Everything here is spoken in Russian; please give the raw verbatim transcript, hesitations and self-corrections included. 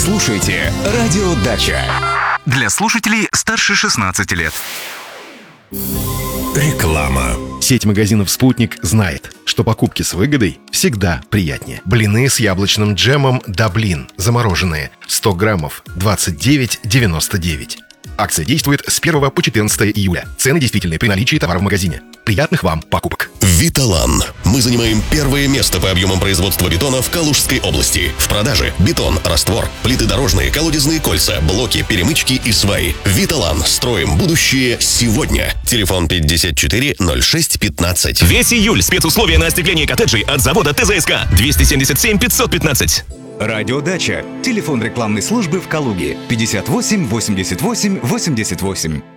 слушаете «Радио Дача». Для слушателей старше шестнадцати лет. Реклама. Сеть магазинов «Спутник» знает, что покупки с выгодой всегда приятнее. Блины с яблочным джемом «Даблин» замороженные, сто граммов, двадцать девять девяносто девять. Акция действует с первого по четырнадцатое июля. Цены действительны при наличии товара в магазине. Приятных вам покупок. Виталан. Мы занимаем первое место по объемам производства бетона в Калужской области. В продаже бетон, раствор, плиты дорожные, колодезные кольца, блоки, перемычки и сваи. Виталан. Строим будущее сегодня. Телефон пятьдесят четыре ноль шесть пятнадцать. Весь июль спецусловия на остекление коттеджей от завода ТЗСК. двести семьдесят семь пятьсот пятнадцать. «Радио Дача». Телефон рекламной службы в Калуге. пятьдесят восемь восемьдесят восемь восемьдесят восемь.